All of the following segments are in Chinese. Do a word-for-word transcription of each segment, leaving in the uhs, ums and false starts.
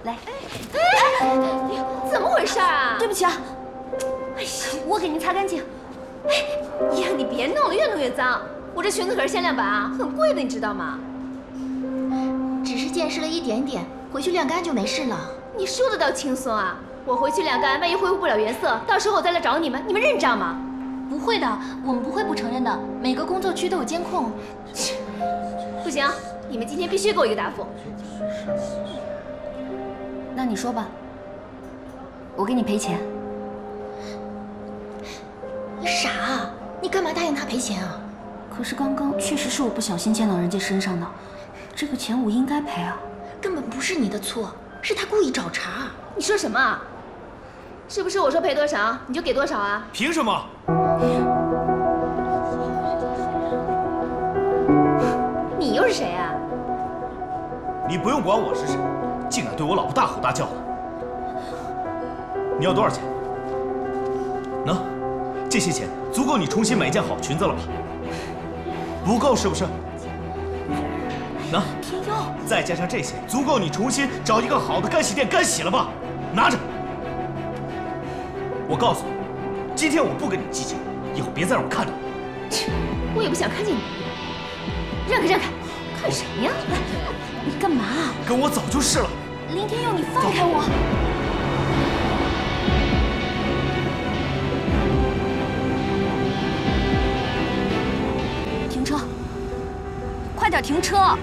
来。 哎，怎么回事啊？ 对不起啊， 哎呀， 我给您擦干净。 哎呀，你别弄了，越弄越脏。我这裙子可是限量版啊，很贵的，你知道吗？ 只是溅湿了一点点，回去晾干就没事了。 你说的倒轻松啊！我回去晾干，万一恢复不了原色，到时候我再来找你们，你们认账吗？ 不会的，我们不会不承认的。每个工作区都有监控。 不行，你们今天必须给我一个答复。 那你说吧，我给你赔钱。 你傻啊？你干嘛答应他赔钱啊？ 可是刚刚确实是我不小心溅到人家身上的，这个钱我应该赔啊。 根本不是你的错，是他故意找茬。 你说什么啊？是不是我说赔多少你就给多少啊？ 凭什么？ 你又是谁啊？ 你不用管我是谁，竟敢对我老婆大吼大叫的。你要多少钱？喏，这些钱足够你重新买一件好裙子了吧？不够是不是？喏， 天佑， 再加上这些，足够你重新找一个好的干洗店干洗了吧？拿着。我告诉你，今天我不跟你计较，以后别再让我看到你。 我也不想看见你。让开让开，看什么呀？ 你干嘛？ 跟我走就是了。 林天佑，你放开我！停车！快点停车！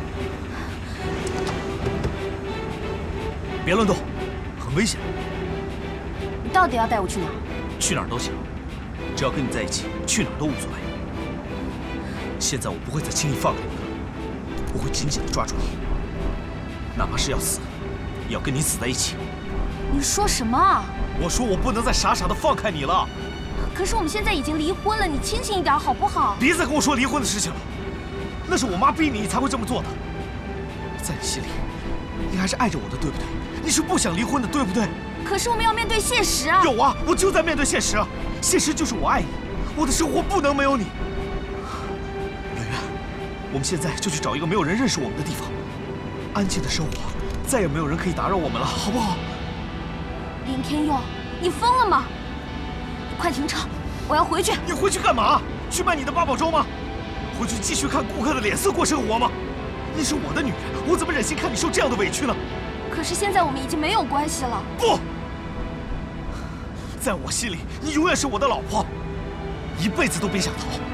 别乱动，很危险。 你到底要带我去哪儿？ 去哪儿都行，只要跟你在一起，去哪儿都无所谓。现在我不会再轻易放开你了，我会紧紧地抓住你，哪怕是要死，也要跟你死在一起。 你说什么啊？ 我说我不能再傻傻地放开你了。 可是我们现在已经离婚了，你清醒一点好不好？ 别再跟我说离婚的事情了，那是我妈逼你，你才会这么做的。在你心里，你还是爱着我的，对不对？你是不想离婚的，对不对？ 可是我们要面对现实啊！ 有啊，我就在面对现实啊！现实就是我爱你，我的生活不能没有你。圆圆，我们现在就去找一个没有人认识我们的地方，安静的生活，再也没有人可以打扰我们了，好不好？ 林天佑，你疯了吗？快停车！我要回去。 你回去干嘛？去卖你的八宝粥吗？回去继续看顾客的脸色过生活吗？你是我的女人，我怎么忍心看你受这样的委屈呢？ 可是现在我们已经没有关系了。 不，在我心里，你永远是我的老婆，一辈子都别想逃。